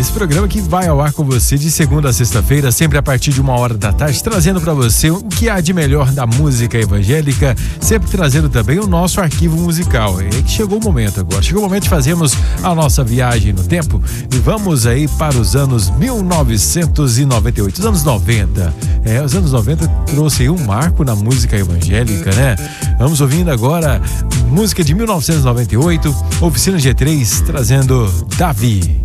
Esse programa que vai ao ar com você de segunda a sexta-feira, sempre a partir de 1h da tarde, trazendo para você o que há de melhor da música evangélica, sempre trazendo também o nosso arquivo musical. É que chegou o momento agora, chegou o momento de fazermos a nossa viagem no tempo e vamos aí para os anos 1998, os anos 90. Os anos 90 trouxe aí um marco na música evangélica, né? Vamos ouvindo agora música de 1998, Oficina G3, trazendo Davi.